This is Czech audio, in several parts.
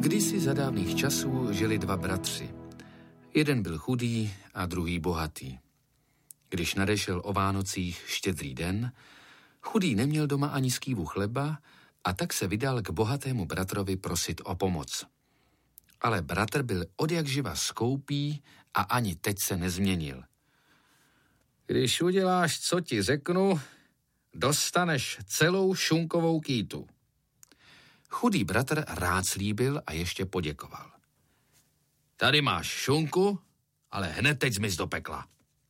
Kdysi za dávných časů žili dva bratři. Jeden byl chudý a druhý bohatý. Když nadešel o Vánocích Štědrý den, chudý neměl doma ani skývu chleba a tak se vydal k bohatému bratrovi prosit o pomoc. Ale bratr byl odjakživa skoupý a ani teď se nezměnil. Když uděláš, co ti řeknu, dostaneš celou šunkovou kýtu. Chudý bratr rád slíbil a ještě poděkoval. Tady máš šunku, ale hned teď zmiz do pekla.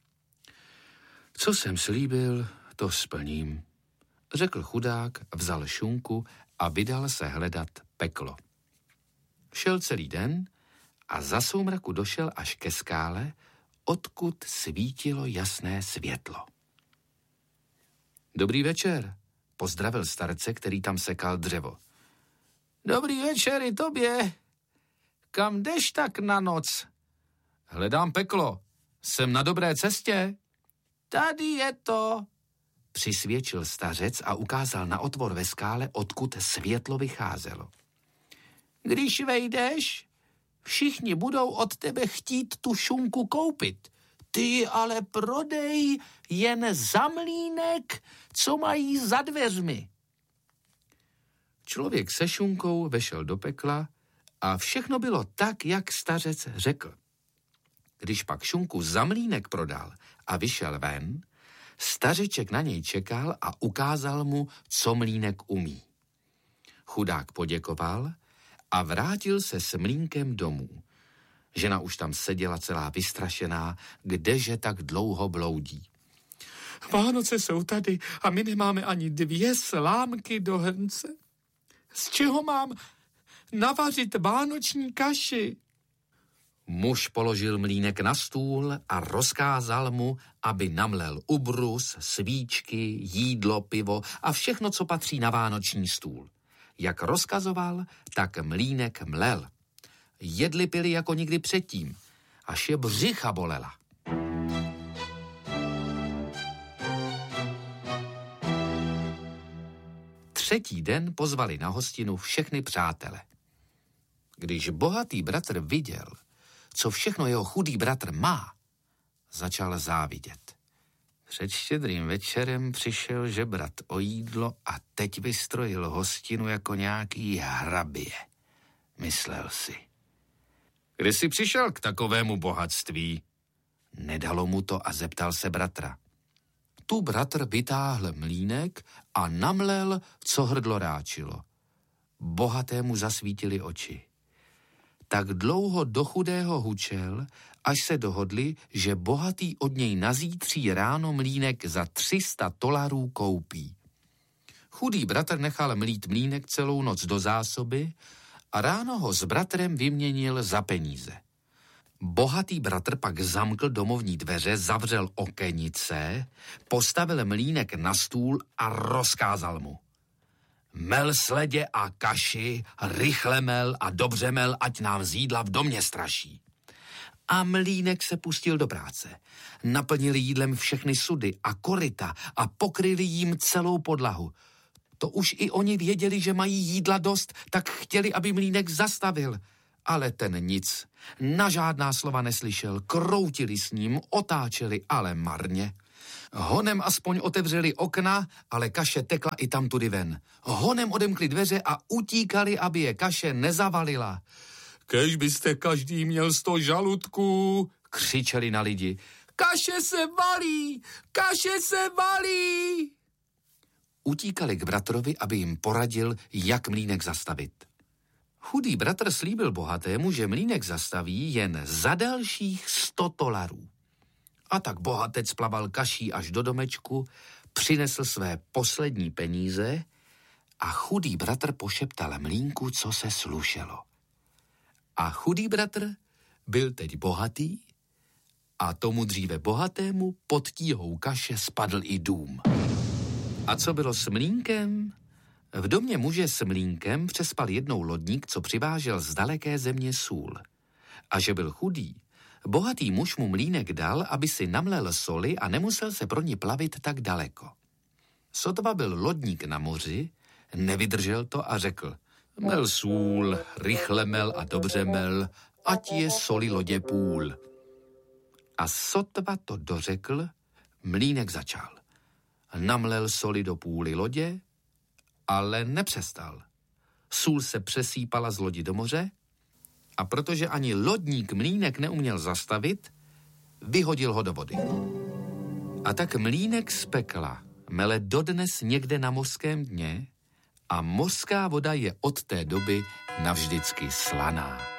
Co jsem slíbil, to splním, řekl chudák, vzal šunku a vydal se hledat peklo. Šel celý den a za soumraku došel až ke skále, odkud svítilo jasné světlo. Dobrý večer, pozdravil starce, který tam sekal dřevo. Dobrý večer i tobě. Kam jdeš tak na noc? Hledám peklo. Jsem na dobré cestě. Tady je to, přisvědčil stařec a ukázal na otvor ve skále, odkud světlo vycházelo. Když vejdeš, všichni budou od tebe chtít tu šunku koupit. Ty ale prodej jen za mlýnek, co mají za dveřmi. Člověk se šunkou vešel do pekla a všechno bylo tak, jak stařec řekl. Když pak šunku za mlýnek prodal a vyšel ven, stařeček na něj čekal a ukázal mu, co mlýnek umí. Chudák poděkoval a vrátil se s mlýnkem domů. Žena už tam seděla celá vystrašená, kdeže tak dlouho bloudí. Vánoce jsou tady a my nemáme ani 2 slámky do hrnce. Z čeho mám navařit vánoční kaši? Muž položil mlýnek na stůl a rozkázal mu, aby namlel ubrus, svíčky, jídlo, pivo a všechno, co patří na vánoční stůl. Jak rozkazoval, tak mlýnek mlel. Jedli pili jako nikdy předtím, až je břicha bolela. Třetí den pozvali na hostinu všechny přátele. Když bohatý bratr viděl, co všechno jeho chudý bratr má, začal závidět. Před Štědrým večerem přišel žebrat o jídlo a teď vystrojil hostinu jako nějaký hrabě, myslel si. Kdy jsi přišel k takovému bohatství? Nedalo mu to a zeptal se bratra. Tu bratr vytáhl mlýnek a namlel, co hrdlo ráčilo. Bohatému zasvítily oči. Tak dlouho do chudého hučel, až se dohodli, že bohatý od něj na zítří ráno mlýnek za 300 dolarů koupí. Chudý bratr nechal mlít mlýnek celou noc do zásoby a ráno ho s bratrem vyměnil za peníze. Bohatý bratr pak zamkl domovní dveře, zavřel okenice, postavil mlýnek na stůl a rozkázal mu. Mel sledě a kaši, rychle mel a dobře mel, ať nám z jídla v domě straší. A mlýnek se pustil do práce. Naplnili jídlem všechny sudy a koryta a pokryli jim celou podlahu. To už i oni věděli, že mají jídla dost, tak chtěli, aby mlýnek zastavil. Ale ten nic, na žádná slova neslyšel, kroutili s ním, otáčeli, ale marně. Honem aspoň otevřeli okna, ale kaše tekla i tamtudy ven. Honem odemkli dveře a utíkali, aby je kaše nezavalila. Kež byste každý měl 100 žaludků, křičeli na lidi. Kaše se valí, kaše se valí. Utíkali k bratrovi, aby jim poradil, jak mlýnek zastavit. Chudý bratr slíbil bohatému, že mlýnek zastaví jen za dalších 100 dolarů. A tak bohatec plaval kaší až do domečku, přinesl své poslední peníze a chudý bratr pošeptal mlýnku, co se slušelo. A chudý bratr byl teď bohatý a tomu dříve bohatému pod tíhou kaše spadl i dům. A co bylo s mlýnkem? V domě muže s mlýnkem přespal jednou lodník, co přivážel z daleké země sůl. A že byl chudý, bohatý muž mu mlýnek dal, aby si namlel soli a nemusel se pro ní plavit tak daleko. Sotva byl lodník na moři, nevydržel to a řekl, Mel sůl, rychle mel a dobře mel, ať je soli lodě půl. A sotva to dořekl, mlýnek začal. Namlel soli do půly lodě, ale nepřestal. Sůl se přesýpala z lodi do moře a protože ani lodník mlýnek neuměl zastavit, vyhodil ho do vody. A tak mlýnek z pekla mele dodnes někde na mořském dně a mořská voda je od té doby navždycky slaná.